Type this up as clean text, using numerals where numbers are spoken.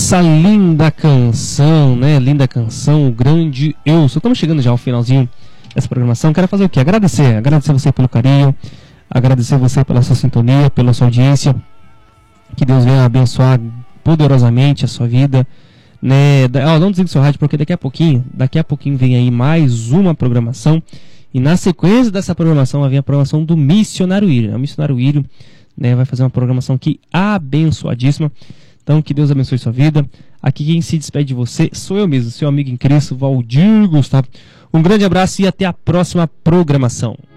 essa linda canção, né? Linda canção, o grande Eu Sou. Estamos chegando já ao finalzinho dessa programação. Quero fazer o quê? Agradecer você pelo carinho, agradecer você pela sua sintonia, pela sua audiência. Que Deus venha abençoar poderosamente a sua vida, né? Não desligue seu rádio, porque daqui a pouquinho vem aí mais uma programação. E na sequência dessa programação vai vir a programação do Missionário Írio. O Missionário Írio, né, vai fazer uma programação aqui abençoadíssima. Então, que Deus abençoe sua vida. Aqui quem se despede de você sou eu mesmo, seu amigo em Cristo, Valdir Gustavo. Um grande abraço e até a próxima programação.